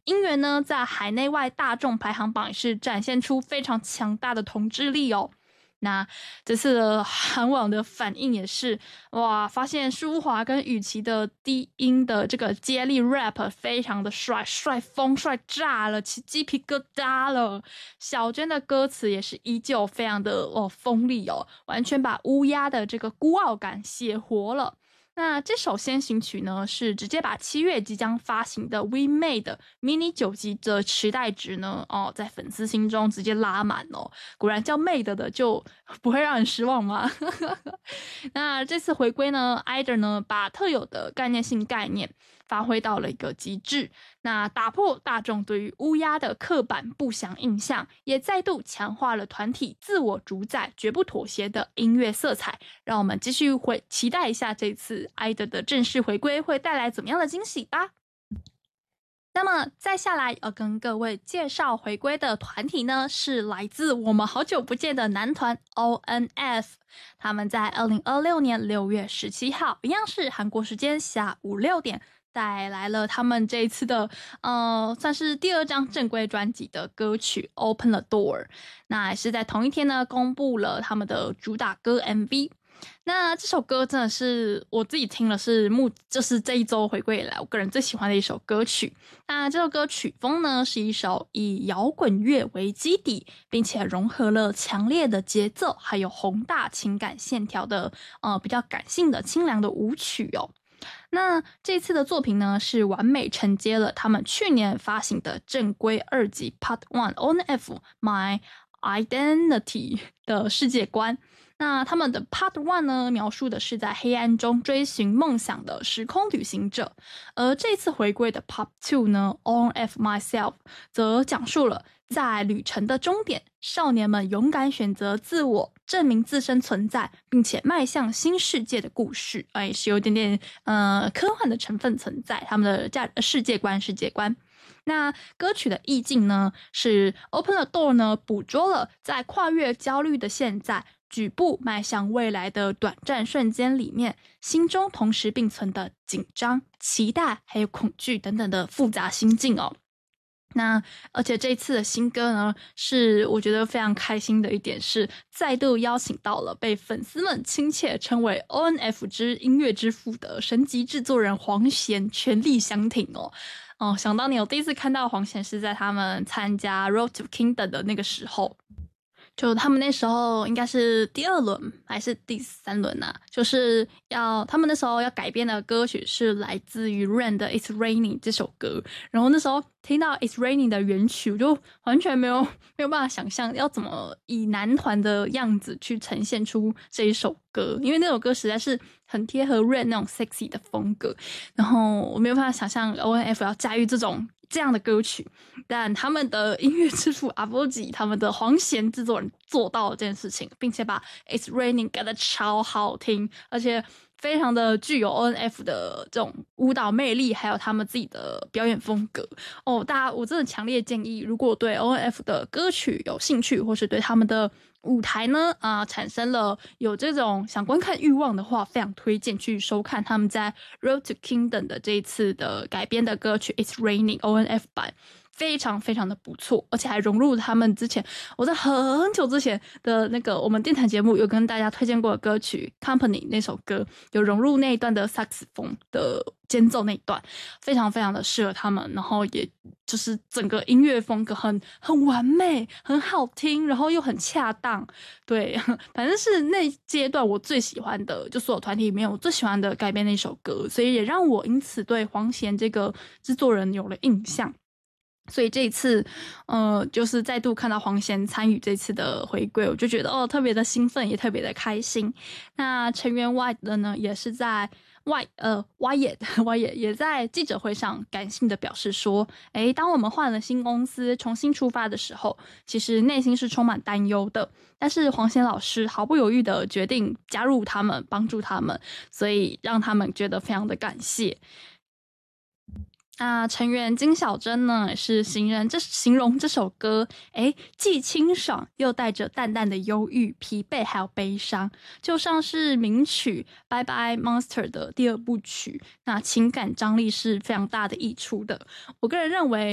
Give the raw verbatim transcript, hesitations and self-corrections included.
音源呢在海内外大众排行榜也是展现出非常强大的统治力哦。那这次的韩网的反应也是哇，发现舒华跟雨琦的低音的这个接力 rap 非常的帅，帅疯帅炸了，起鸡皮疙瘩了。小娟的歌词也是依旧非常的哦锋利哦，完全把乌鸦的这个孤傲感写活了。那这首先行曲呢，是直接把七月即将发行的 We Made mini 九集的期待值呢，哦，在粉丝心中直接拉满哦。果然叫 Made 的就不会让人失望吗？那这次回归呢 ，Idol 呢把特有的概念性概念发挥到了一个极致，那打破大众对于乌鸦的刻板不祥印象，也再度强化了团体自我主宰、绝不妥协的音乐色彩。让我们继续回期待一下这次 idol 的正式回归会带来怎么样的惊喜吧。那么再下来要跟各位介绍回归的团体呢，是来自我们好久不见的男团 O N F。他们在二零二六年六月十七号，一样是韩国时间下午六点，带来了他们这一次的呃，算是第二张正规专辑的歌曲 Open the Door。 那也是在同一天呢，公布了他们的主打歌 M V。 那这首歌真的是我自己听了是目就是这一周回归以来我个人最喜欢的一首歌曲。那这首歌曲风呢，是一首以摇滚乐为基底，并且融合了强烈的节奏还有宏大情感线条的呃比较感性的清凉的舞曲哦。那这次的作品呢，是完美承接了他们去年发行的正规二辑 Part One O N F My Identity 的世界观。那他们的 Part One 呢，描述的是在黑暗中追寻梦想的时空旅行者，而这次回归的 Part Two 呢 O N F Myself 则讲述了在旅程的终点，少年们勇敢选择自我，证明自身存在，并且迈向新世界的故事。哎，是有点点呃科幻的成分存在，他们的价世界观世界观。那歌曲的意境呢，是 Open the Door 呢，捕捉了在跨越焦虑的现在，举步迈向未来的短暂瞬间里面，心中同时并存的紧张、期待还有恐惧等等的复杂心境哦。那而且这一次的新歌呢，是我觉得非常开心的一点是，再度邀请到了被粉丝们亲切称为 O N F 之音乐之父的神级制作人黄贤全力相挺哦。哦，想当年我第一次看到黄贤是在他们参加 Road to Kingdom 的那个时候，就他们那时候应该是第二轮还是第三轮啊，就是要他们那时候要改编的歌曲是来自于 Rain 的 It's Raining 这首歌，然后那时候听到 It's Raining 的原曲，我就完全没有没有办法想象要怎么以男团的样子去呈现出这一首歌，因为那首歌实在是很贴合 Rain 那种 sexy 的风格，然后我没有办法想象 O N F 要驾驭这种这样的歌曲，但他们的音乐之父阿波吉，他们的黄贤制作人做到了这件事情，并且把 It's Raining 改得超好听，而且非常的具有 O N F 的这种舞蹈魅力，还有他们自己的表演风格哦。大家，我真的强烈建议，如果对 O N F 的歌曲有兴趣，或是对他们的舞台呢啊、呃、产生了有这种想观看欲望的话，非常推荐去收看他们在 Road to Kingdom 的这一次的改编的歌曲 It's Raining O N F 版。非常非常的不错，而且还融入他们之前我在很久之前的那个我们电台节目有跟大家推荐过的歌曲 Company 那首歌，有融入那一段的萨克斯风的间奏那一段，非常非常的适合他们，然后也就是整个音乐风格很很完美，很好听，然后又很恰当。对，反正是那阶段我最喜欢的，就所有团体里面我最喜欢的改编的一首歌，所以也让我因此对黄贤这个制作人有了印象。所以这一次呃就是再度看到黄贤参与这次的回归，我就觉得哦特别的兴奋，也特别的开心。那成员 White 的呢，也是在 White 呃 Wyatt Wyatt 也在记者会上感性的表示说，诶当我们换了新公司重新出发的时候，其实内心是充满担忧的，但是黄贤老师毫不犹豫的决定加入他们，帮助他们，所以让他们觉得非常的感谢。那成员金小珍呢，也是形容这形容这首歌，诶，既清爽又带着淡淡的忧郁、疲惫还有悲伤，就像是名曲《Bye Bye Monster》的第二部曲，那情感张力是非常大的溢出的。我个人认为